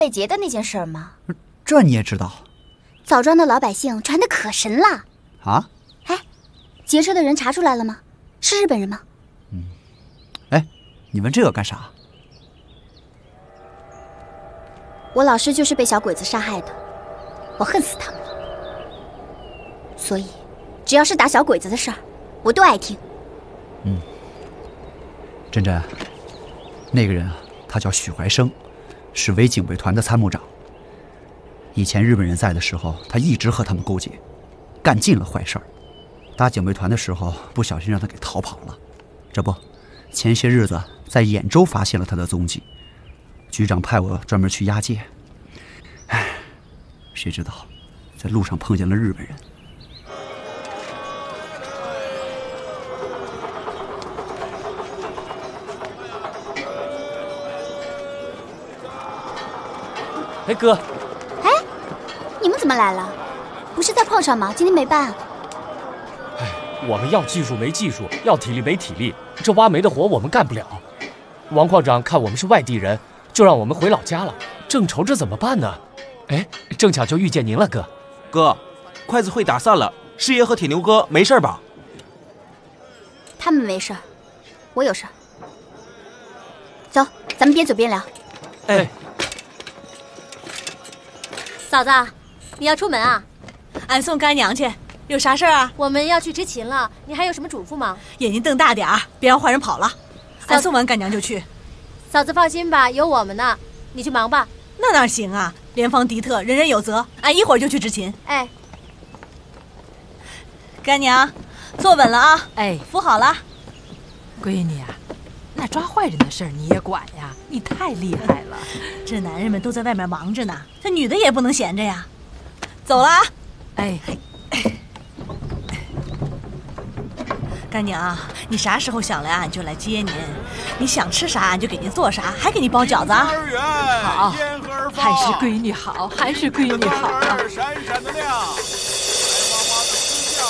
被劫的那件事吗？ 这你也知道？ 枣庄的老百姓传得可神了啊！ 哎，劫车的人查出来了吗？是日本人吗？ 哎，你问这个干啥？ 我老师就是被小鬼子杀害的，我恨死他们了。所以，只要是打小鬼子的事儿，我都爱听。 珍珍，那个人啊，他叫许怀生，是伪警卫团的参谋长。以前日本人在的时候，他一直和他们勾结，干尽了坏事儿。打警卫团的时候，不小心让他给逃跑了。这不，前些日子在兖州发现了他的踪迹，局长派我专门去押解。唉，谁知道在路上碰见了日本人。 哎哥， 哎，你们怎么来了？不是在矿上吗？今天没班。 我们要技术没技术，要体力没体力，这挖煤的活我们干不了。王矿长看我们是外地人，就让我们回老家了，正愁着怎么办呢。哎，正巧就遇见您了，哥。 哥，筷子会打散了，师爷和铁牛哥没事吧？ 他们没事儿，我有事儿。走，咱们边走边聊。 哎， 嫂子，你要出门啊？ 俺送干娘去，有啥事儿啊？ 我们要去执勤了，你还有什么嘱咐吗？ 眼睛瞪大点儿，别让坏人跑了。俺送完干娘就去。 嫂子放心吧，有我们呢，你去忙吧。 那哪行啊？联防敌特，人人有责。俺一会儿就去执勤。 哎， 干娘，坐稳了啊！ 哎， 扶好了。 闺女啊，那抓坏人的事儿你也管呀？你太厉害了。 这男人们都在外面忙着呢，这女的也不能闲着呀。走了啊！ 哎， 干娘，你啥时候想来俺就来接您，你想吃啥俺就给您做啥，还给你包饺子啊！ 好，还是闺女好，还是闺女好啊！ 闪闪的亮。